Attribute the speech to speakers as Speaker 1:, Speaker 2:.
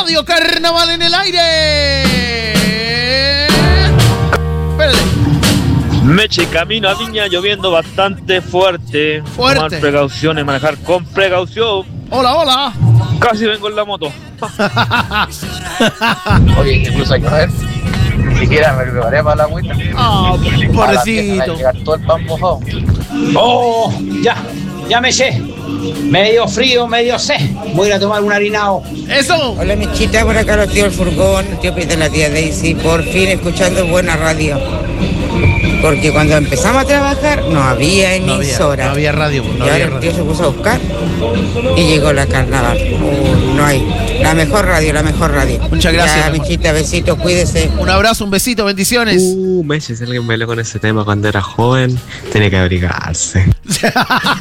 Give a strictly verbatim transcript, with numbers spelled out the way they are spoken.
Speaker 1: Radio Carnaval en el aire. Espérate.
Speaker 2: Meche, camino a Viña, lloviendo bastante fuerte.
Speaker 1: Fuerte.
Speaker 2: Tomar precauciones, manejar con precaución.
Speaker 1: Hola, hola.
Speaker 2: Casi vengo en la moto.
Speaker 3: Oye, incluso hay que ver. Ni siquiera me preparé para la agüita.
Speaker 1: Ah, pobrecito.
Speaker 3: A la fiesta va a llegar todo el pan mojado.
Speaker 4: Oh, ya, ya me sé. Medio frío, medio sé. Voy a ir a tomar un harinado.
Speaker 1: Eso.
Speaker 5: Hola, Michita, por acá los tíos del furgón, el tío Peter, la tía Daisy. Por fin escuchando buena radio. Porque cuando empezamos a trabajar no había emisora.
Speaker 1: No había, no había radio. No
Speaker 5: y
Speaker 1: había
Speaker 5: ahora el tío
Speaker 1: radio.
Speaker 5: se puso a buscar y llegó la carnaval. Uh, no hay. La mejor radio, la mejor radio.
Speaker 1: Muchas gracias,
Speaker 5: Ya,
Speaker 1: mi amor.
Speaker 5: Michita, besitos, cuídese.
Speaker 1: Un abrazo, un besito, bendiciones.
Speaker 6: Uh, Meche, si alguien bailó con ese tema cuando era joven, tiene que abrigarse.